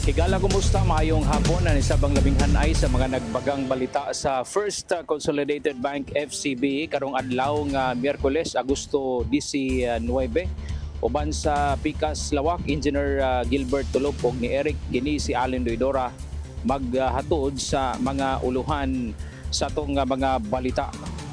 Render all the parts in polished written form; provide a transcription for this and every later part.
Higala, kumusta? Maayong hapon na isabang labinghan ay sa mga nagbagang balita sa First Consolidated Bank FCB karong adlaw nga Miyerkules, Agosto 19. Uban sa Pikas Lawak, Engineer Gilbert Tulop ug ni Eric kini si Allen Doidora maghatod sa mga uluhan sa atong mga balita.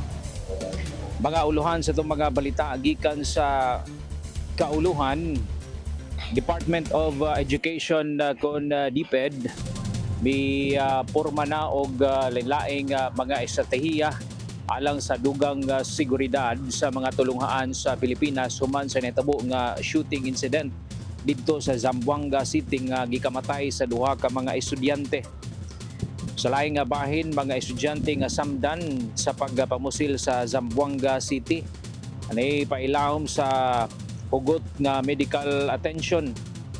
Mga uluhan sa itong mga balita gikan sa kauluhan. Department of Education kon DepEd may porma na og lain-laing mga estratehiya alang sa dugang seguridad sa mga tulunghaan sa Pilipinas human sa natabo nga shooting incident didto sa Zamboanga City nga gikamatay sa duha ka mga estudyante. Sa laing nga bahin, mga estudyante nga samdan sa pagpamusil sa Zamboanga City ani pailahom sa hugot nga medical attention.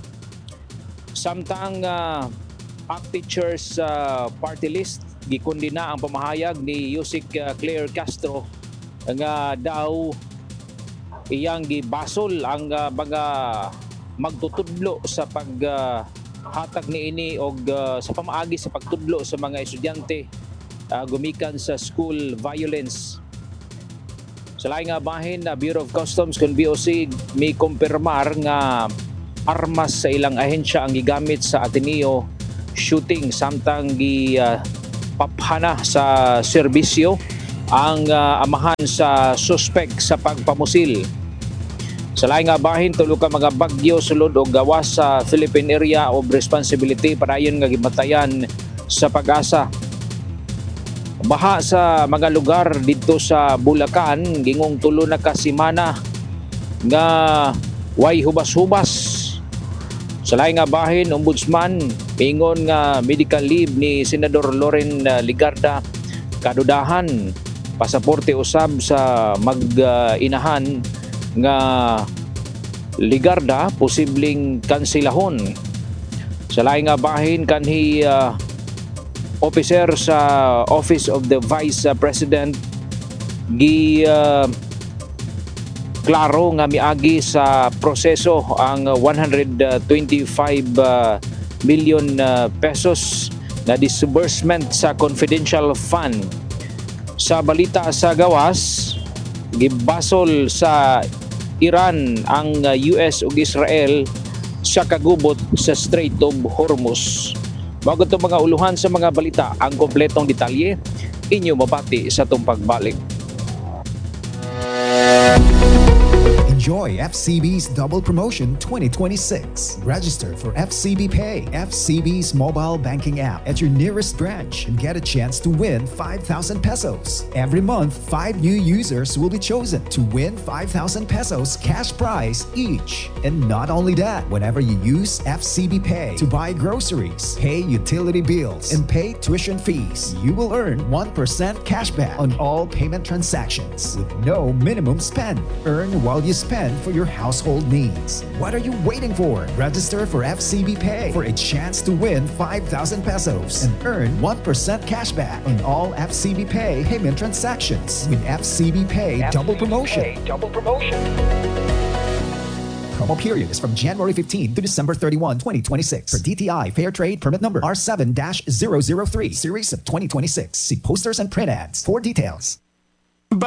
Samtang ACT Teachers Party List gikondina ang pamahayag ni Yusik Claire Castro nga daw iyang gibasol ang mga magtutudlo sa paghatag niini og sa pamaagi sa pagtudlo sa mga estudyante gumikan sa school violence. Sa laing nga bahin, Bureau of Customs kon BOC may kumpirmar nga armas sa ilang ahensya ang gigamit sa Ateneo shooting samtang paphana sa serbisyo ang amahan sa suspek sa pagpamusil. Sa laing nga bahin, tulo ka mga bagyo sulod og gawas sa Philippine Area of Responsibility padayon nga gimatayan sa Pag-asa. Baha sa mga lugar dito sa Bulacan, gingong tulo na kasimana nga way hubas-hubas. Sa laing nga bahin, Ombudsman, pingon nga medical leave ni Senador Loren Ligarda kadudahan, pasaporte usab sa mag-inahan nga Ligarda posibleng kansilahon. Sa laing nga bahin, kanhi officer sa Office of the Vice President klaro nga miagi sa proseso ang 125 million pesos na disbursement sa confidential fund. Sa balita sa gawas, gibasol sa Iran ang US ug Israel sa kagubot sa Strait of Hormuz. Bago itong mga uluhan sa mga balita, ang kompletong detalye, inyo mabati sa itong pagbalik. Enjoy FCB's Double Promotion 2026. Register for FCB Pay, FCB's mobile banking app at your nearest branch and get a chance to win 5,000 pesos. Every month, 5 new users will be chosen to win 5,000 pesos cash prize each. And not only that, whenever you use FCB Pay to buy groceries, pay utility bills, and pay tuition fees, you will earn 1% cashback on all payment transactions with no minimum spend. Earn while you spend for your household needs. What are you waiting for? Register for FCB Pay for a chance to win 5,000 pesos and earn 1% cashback on all FCB Pay payment transactions with FCB Pay Double Promotion. Promo period is from January 15 to December 31, 2026. For DTI Fair Trade Permit Number R7-003, Series of 2026. See posters and print ads for details.